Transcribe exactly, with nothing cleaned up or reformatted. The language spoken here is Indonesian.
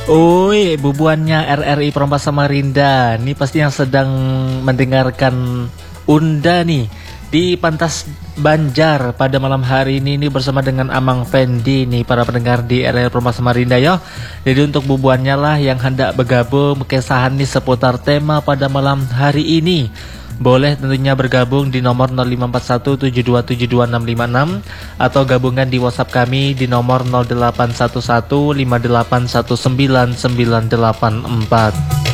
Oi, bubuannya R R I Perompak Samarinda. Ini pasti yang sedang mendengarkan Unda nih di Pantas Banjar pada malam hari ini nih bersama dengan Amang Fendi nih para pendengar di R R I Perompak Samarinda ya. Jadi untuk bubuannya lah yang hendak bergabung kesahan nih seputar tema pada malam hari ini. Boleh tentunya bergabung di nomor nol lima empat satu tujuh dua tujuh dua enam lima enam atau gabungan di WhatsApp kami di nomor nol delapan satu satu lima delapan satu sembilan sembilan delapan empat.